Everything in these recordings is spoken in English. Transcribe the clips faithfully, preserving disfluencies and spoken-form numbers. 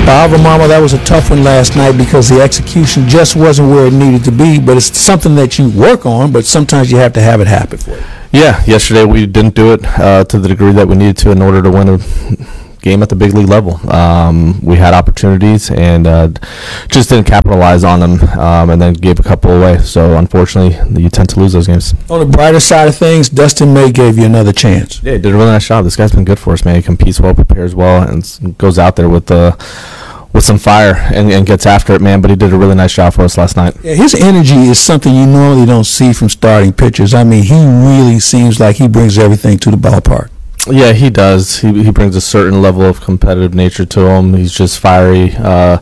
Alva Mama, that was a tough one last night because the execution just wasn't where it needed to be, but it's something that you work on, but sometimes you have to have it happen for you. Yeah, yesterday we didn't do it uh, to the degree that we needed to in order to win a game at the big league level. Um, we had opportunities and uh, just didn't capitalize on them, um, and then gave a couple away. So unfortunately, you tend to lose those games. On the brighter side of things, Dustin May gave you another chance. Yeah, he did a really nice job. This guy's been good for us, man. He competes well, prepares well, and goes out there with the. with some fire and, and gets after it, man. But he did a really nice job for us last night. Yeah, his energy is something you normally don't see from starting pitchers. I mean, he really seems like he brings everything to the ballpark. Yeah, he does. He he brings a certain level of competitive nature to him. He's just fiery uh,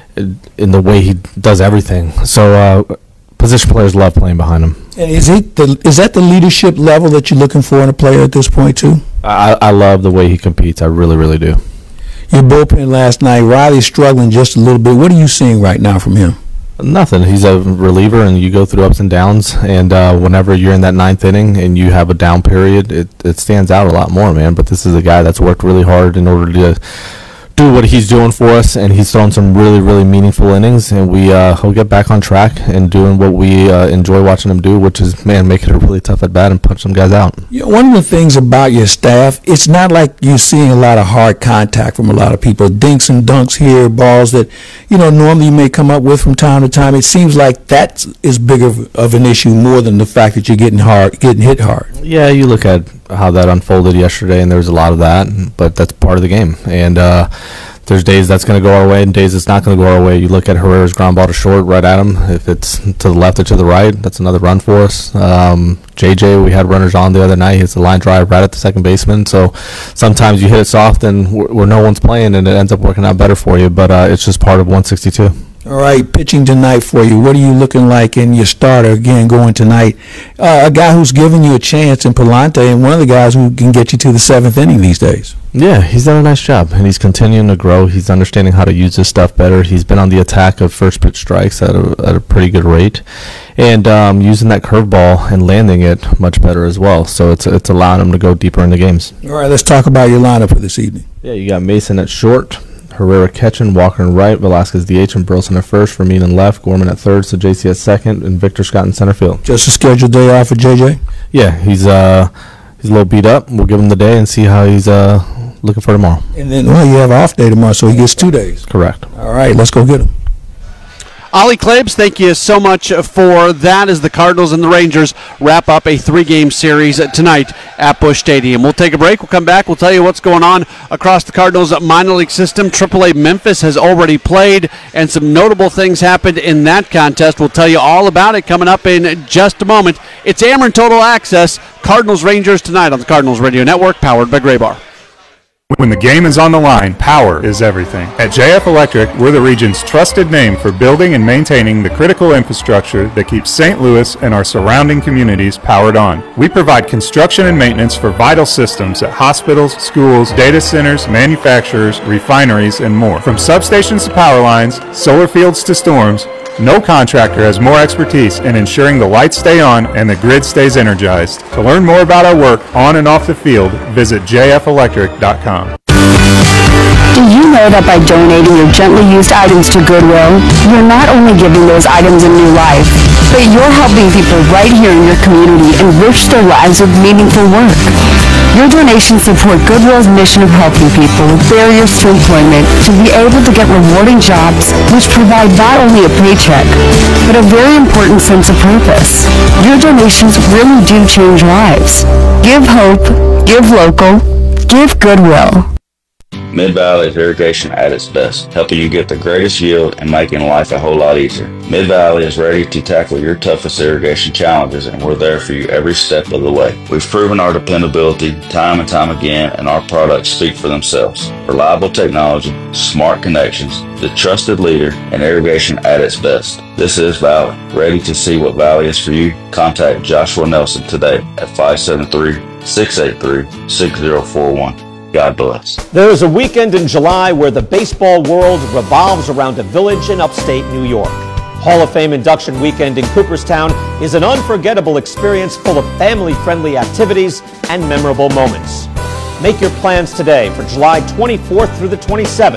in the way he does everything. So uh, position players love playing behind him. And is it the, is that the leadership level that you're looking for in a player at this point too? I, I love the way he competes. I really, really do. Your bullpen last night, Riley's struggling just a little bit. What are you seeing right now from him? Nothing. He's a reliever, and you go through ups and downs. And uh, whenever you're in that ninth inning and you have a down period, it, it stands out a lot more, man. But this is a guy that's worked really hard in order to do what he's doing for us, and he's thrown some really, really meaningful innings. And we uh, he'll get back on track and doing what we uh, enjoy watching him do, which is, man, make it a really tough at bat and punch some guys out. You know, one of the things about your staff, it's not like you're seeing a lot of hard contact from a lot of people. Dinks and dunks here, balls that, you know, normally you may come up with from time to time. It seems like that is bigger of an issue more than the fact that you're getting hard, getting hit hard. Yeah, you look at how that unfolded yesterday, and there was a lot of that, but that's part of the game. And uh, there's days that's going to go our way and days it's not going to go our way. You look at Herrera's ground ball to short, right at him. If it's to the left or to the right, that's another run for us. Um, J J, we had runners on the other night. He hits the line drive right at the second baseman. So sometimes you hit it soft and where, where no one's playing, and it ends up working out better for you. But uh, it's just part of one sixty-two. All right, pitching tonight for you. What are you looking like in your starter again going tonight? Uh, a guy who's giving you a chance in Palante, and one of the guys who can get you to the seventh inning these days. Yeah, he's done a nice job, and he's continuing to grow. He's understanding how to use his stuff better. He's been on the attack of first pitch strikes at a, at a pretty good rate, and um, using that curveball and landing it much better as well. So it's it's allowing him to go deeper in the games. All right, let's talk about your lineup for this evening. Yeah, you got Mason at short, Herrera catching, Walker in right, Velasquez D H, and Burleson at first, Fermin in left, Gorman at third, so J C at second, and Victor Scott in center field. Just a scheduled day off for J J? Yeah, he's uh he's a little beat up. We'll give him the day and see how he's uh looking for tomorrow. And then, well, you have an off day tomorrow, so he gets two days. Correct. All right, let's go get him. Ollie Klebs, thank you so much for that as the Cardinals and the Rangers wrap up a three-game series tonight at Busch Stadium. We'll take a break. We'll come back. We'll tell you what's going on across the Cardinals minor league system. triple A Memphis has already played, and some notable things happened in that contest. We'll tell you all about it coming up in just a moment. It's Ameren Total Access, Cardinals Rangers tonight on the Cardinals Radio Network, powered by Graybar. When the game is on the line, power is everything. At J F Electric, we're the region's trusted name for building and maintaining the critical infrastructure that keeps Saint Louis and our surrounding communities powered on. We provide construction and maintenance for vital systems at hospitals, schools, data centers, manufacturers, refineries, and more. From substations to power lines, solar fields to storms, no contractor has more expertise in ensuring the lights stay on and the grid stays energized. To learn more about our work on and off the field, visit j f electric dot com. Do you know that by donating your gently used items to Goodwill, you're not only giving those items a new life, but you're helping people right here in your community enrich their lives with meaningful work. Your donations support Goodwill's mission of helping people with barriers to employment to be able to get rewarding jobs which provide not only a paycheck, but a very important sense of purpose. Your donations really do change lives. Give hope, give local, give Goodwill. Mid-Valley is irrigation at its best, helping you get the greatest yield and making life a whole lot easier. Mid-Valley is ready to tackle your toughest irrigation challenges, and we're there for you every step of the way. We've proven our dependability time and time again, and our products speak for themselves. Reliable technology, smart connections, the trusted leader in irrigation at its best. This is Valley. Ready to see what Valley is for you? Contact Joshua Nelson today at five seven three, six eight three, six zero four one. God bless. There is a weekend in July where the baseball world revolves around a village in upstate New York. Hall of Fame induction weekend in Cooperstown is an unforgettable experience full of family-friendly activities and memorable moments. Make your plans today for July twenty-fourth through the twenty-seventh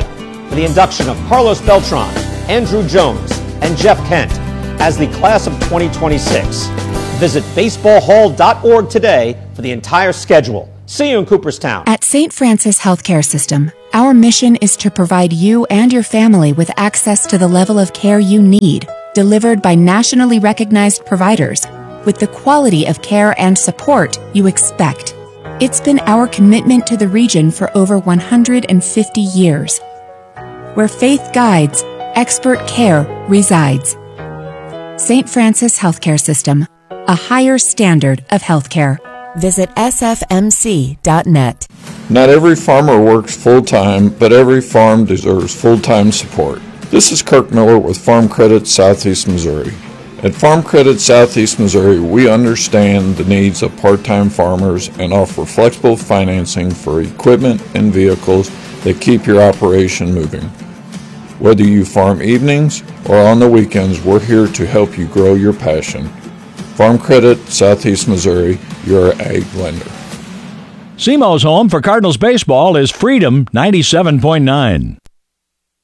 for the induction of Carlos Beltran, Andrew Jones, and Jeff Kent as the class of twenty twenty-six. Visit baseball hall dot org today for the entire schedule. See you in Cooperstown. At Saint Francis Healthcare System, our mission is to provide you and your family with access to the level of care you need, delivered by nationally recognized providers, with the quality of care and support you expect. It's been our commitment to the region for over one hundred fifty years. Where faith guides, expert care resides. Saint Francis Healthcare System, a higher standard of healthcare. Visit s f m c dot net. Not every farmer works full-time, but every farm deserves full-time support. This is Kirk Miller with Farm Credit Southeast Missouri. At Farm Credit Southeast Missouri, we understand the needs of part-time farmers and offer flexible financing for equipment and vehicles that keep your operation moving. Whether you farm evenings or on the weekends, we're here to help you grow your passion. Farm Credit Southeast Missouri, your ag lender. S E M O's home for Cardinals baseball is Freedom ninety-seven point nine.